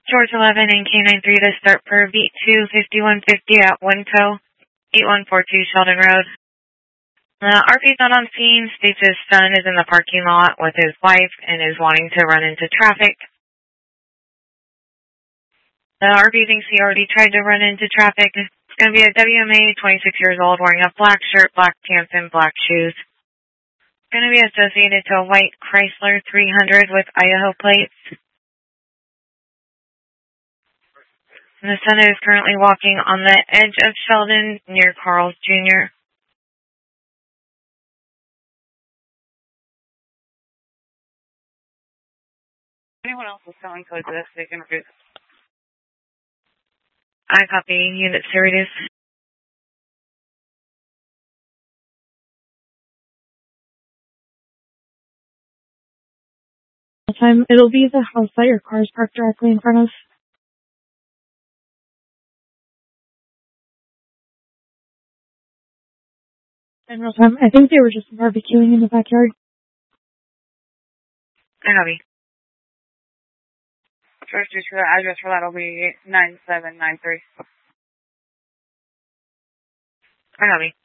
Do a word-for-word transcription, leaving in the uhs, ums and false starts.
George eleven and K nine three to start for beat two fifty-one fifty at Winco, eight one four two Sheldon Road. The R P's not on scene, states his son is in the parking lot with his wife and is wanting to run into traffic. The R P thinks he already tried to run into traffic. It's going to be a W M A, twenty-six years old, wearing a black shirt, black pants, and black shoes. It's going to be associated to a white Chrysler three hundred with Idaho plates. And the son is currently walking on the edge of Sheldon near Carl's Junior Anyone else is selling code to this, they can recruit. I copy. Unit Sirius. Time it'll be the house that your car is parked directly in front of. In real time, I think they were just barbecuing in the backyard. I copy. First, the address for that will be nine seven nine three. I copy.